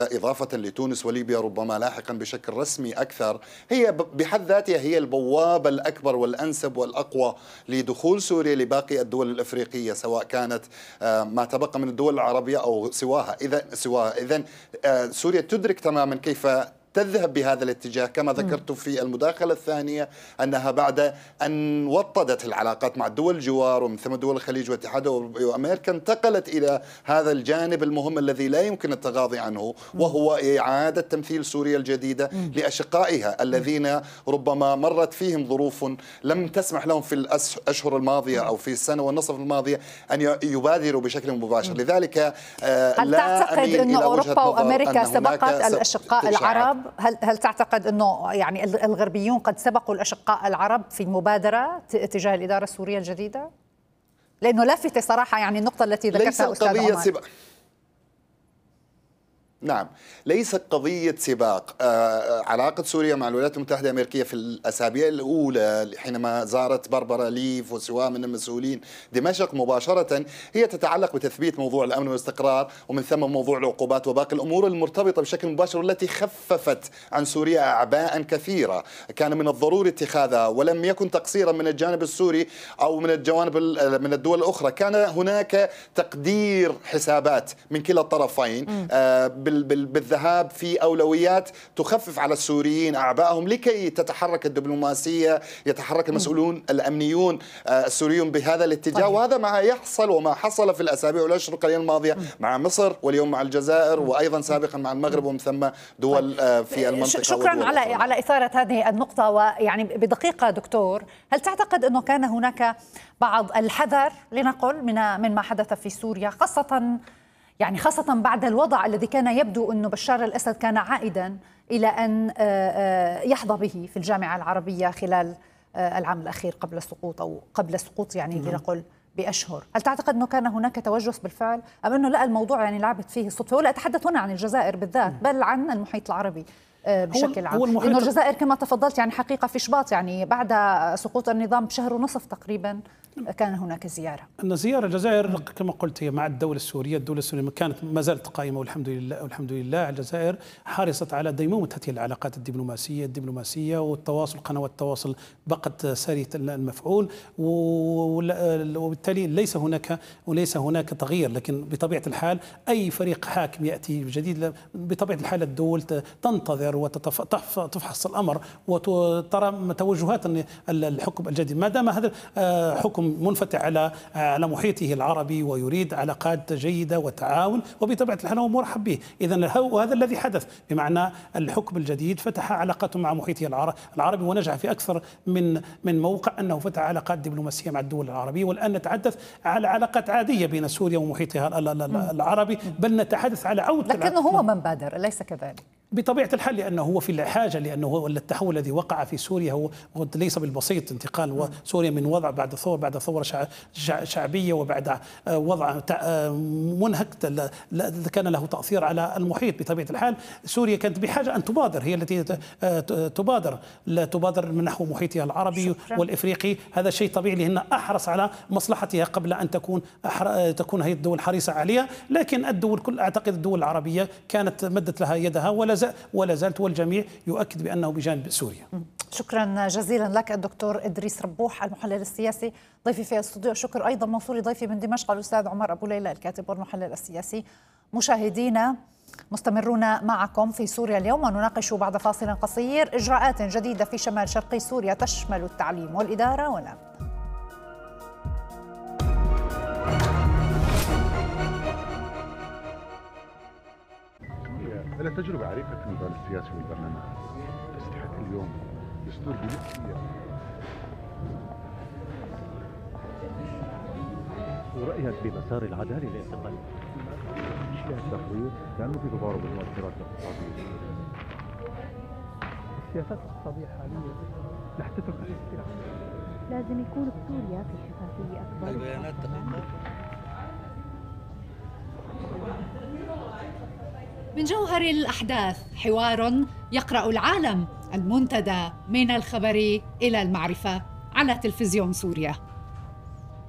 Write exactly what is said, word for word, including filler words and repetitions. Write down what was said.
إضافة لتونس وليبيا ربما لاحقا بشكل رسمي أكثر، هي بحد ذاتها هي البوابة الأكبر والأنسب والأقوى لدخول سوريا لباقي الدول الأفريقية، سواء كانت ما تبقى من الدول العربية أو سواها. إذا سواها إذن سوريا تدرك تماما كيف تذهب بهذا الاتجاه، كما ذكرت في المداخلة الثانية أنها بعد أن وطدت العلاقات مع الدول الجوار ومن ثم دول الخليج والاتحاد الأوروبي وأمريكا، انتقلت إلى هذا الجانب المهم الذي لا يمكن التغاضي عنه، وهو إعادة تمثيل سوريا الجديدة لأشقائها الذين ربما مرت فيهم ظروف لم تسمح لهم في الأشهر الماضية أو في السنة والنصف الماضية أن يبادروا بشكل مباشر. لذلك هل تعتقد أن أوروبا وأمريكا سبقت الأشقاء العرب؟ هل هل تعتقد انه يعني الغربيون قد سبقوا الاشقاء العرب في المبادره تجاه الاداره السوريه الجديده؟ لانه لافتة صراحه يعني النقطه التي ذكرتها استاذ عمر. نعم، ليست قضية سباق. آه علاقة سوريا مع الولايات المتحدة الأمريكية في الأسابيع الأولى حينما زارت باربرا ليف وسواء من المسؤولين دمشق مباشرة، هي تتعلق بتثبيت موضوع الأمن والاستقرار ومن ثم موضوع العقوبات وباقي الأمور المرتبطة بشكل مباشر والتي خففت عن سوريا أعباء كثيرة كان من الضروري اتخاذها، ولم يكن تقصيرا من الجانب السوري أو من الجوانب من الدول الأخرى. كان هناك تقدير حسابات من كلا الطرفين آه بالذهاب في أولويات تخفف على السوريين أعبائهم لكي تتحرك الدبلوماسية، يتحرك المسؤولون الأمنيون السوريون بهذا الاتجاه. طيب. وهذا ما يحصل وما حصل في الأسابيع والأشهر القليلة الماضية مع مصر واليوم مع الجزائر وأيضا سابقا مع المغرب ومن ثم دول طيب. في المنطقة. شكرا على على إثارة هذه النقطة. ويعني بدقيقة دكتور، هل تعتقد أنه كان هناك بعض الحذر لنقل من من ما حدث في سوريا، خاصة يعني خاصة بعد الوضع الذي كان يبدو أنه بشار الأسد كان عائدا إلى أن يحظى به في الجامعة العربية خلال العام الأخير قبل السقوط أو قبل السقوط يعني لنقل بأشهر؟ هل تعتقد أنه كان هناك توجس بالفعل أم أنه لا الموضوع يعني لعبت فيه الصدفة؟ ولا أتحدث هنا عن الجزائر بالذات بل عن المحيط العربي بشكل عام، لأنه الجزائر كما تفضلت يعني حقيقة في شباط يعني بعد سقوط النظام بشهر ونصف تقريبا كان هناك زيارة. أن زيارة الجزائر كما قلت هي مع الدولة السورية، الدولة السورية كانت ما زالت قائمة والحمد لله والحمد لله. الجزائر حرصت على ديمومة هذه العلاقات الدبلوماسية الدبلوماسية والتواصل، قنوات التواصل بقت سارية المفعول، وبالتالي ليس هناك وليس هناك تغيير. لكن بطبيعة الحال أي فريق حاكم يأتي جديد بطبيعة الحال الدول تنتظر وتفحص الأمر وترى توجهات الحكم الجديد. ما دام هذا حكم منفتح على على محيطه العربي ويريد علاقات جيدة وتعاون، وبطبيعة الحال هو مرحب به. إذن هذا الذي حدث، بمعنى الحكم الجديد فتح علاقاته مع محيطه العربي ونجح في أكثر من من موقع أنه فتح علاقات دبلوماسية مع الدول العربية. والآن نتحدث على علاقات عادية بين سوريا ومحيطها العربي، بل نتحدث على عودة. لكنه هو من بادر أليس كذلك؟ بطبيعة الحال لأنه هو في الحاجة، لأنه التحول الذي وقع في سوريا هو ليس بالبسيط. انتقال سوريا من وضع بعد ثورة بعد ثورة شعبية وبعد وضع منهك كان له تأثير على المحيط. بطبيعة الحال سوريا كانت بحاجة أن تبادر، هي التي تبادر لا تبادر من نحو محيطها العربي شكرا. والإفريقي. هذا شيء طبيعي لأن أحرص على مصلحتها قبل أن تكون تكون هي الدول حريصة عليها. لكن الدول كل أعتقد الدول العربية كانت مدت لها يدها ولا ولا زالت، والجميع يؤكد بأنه بجانب سوريا. شكرا جزيلا لك الدكتور إدريس ربوح المحلل السياسي ضيفي في الاستوديو. شكر أيضا موصول ضيفي من دمشق الأستاذ عمر أبو ليلى الكاتب والمحلل السياسي. مشاهدينا مستمرون معكم في سوريا اليوم، ونناقش بعد فاصل قصير إجراءات جديدة في شمال شرقي سوريا تشمل التعليم والإدارة والأمن. ألا تجربة عريقة في المجال السياسي والبرلمان تستحق اليوم دستور بنفسية ورأيك بمسار العدالة الاعتقالي؟ اشياء التحرير كانوا في تضارب المؤثرات الاقتصادية. السياسات الاقتصادية حاليا رح تترك الاستيلاء. لازم يكون بسوريا في شفافية أكبر. البيانات دقيقة. من جوهر الأحداث حوار يقرأ العالم، المنتدى من الخبر إلى المعرفة على تلفزيون سوريا.